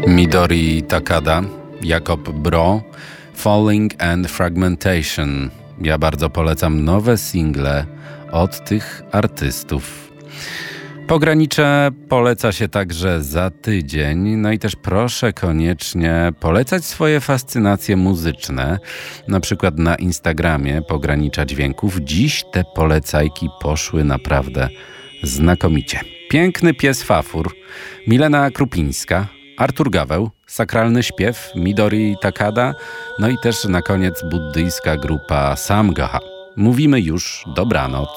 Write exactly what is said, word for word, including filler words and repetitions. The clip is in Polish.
Midori Takada, Jakob Bro, Falling and Fragmentation. Ja bardzo polecam nowe single od tych artystów. Pogranicze poleca się także za tydzień, no i też proszę koniecznie polecać swoje fascynacje muzyczne, na przykład na Instagramie Pogranicza Dźwięków. Dziś te polecajki poszły naprawdę znakomicie. Piękny pies Fafur, Milena Krupińska, Artur Gaweł, Sakralny Śpiew, Midori Takada, no i też na koniec buddyjska grupa Samgaha. Mówimy już dobranoc.